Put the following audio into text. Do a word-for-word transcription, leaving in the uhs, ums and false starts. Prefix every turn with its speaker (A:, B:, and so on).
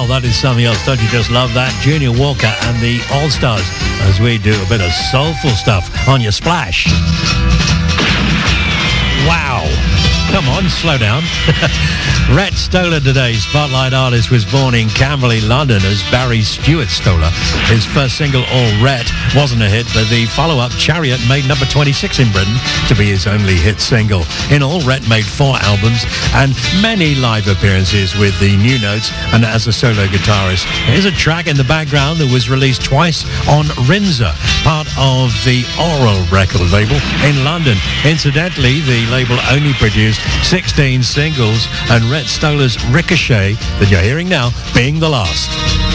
A: Oh, that is something else. Don't you just love that? Junior Walker and the All-Stars as we do a bit of soulful stuff on your Splash. Wow. Come on, slow down. Rhett Stoller, today's Spotlight artist, was born in Camberley, London as Barry Stewart Stoller. His first single, All Rhett, wasn't a hit, but the follow-up, Chariot, made number twenty-six in Britain to be his only hit single. In all, Rhett made four albums and many live appearances with the New Notes and as a solo guitarist. Here's a track in the background that was released twice on Rinza, part of the Oral record label in London. Incidentally, the label only produced sixteen singles, and Rhett Stoller's Ricochet, that you're hearing now, being the last.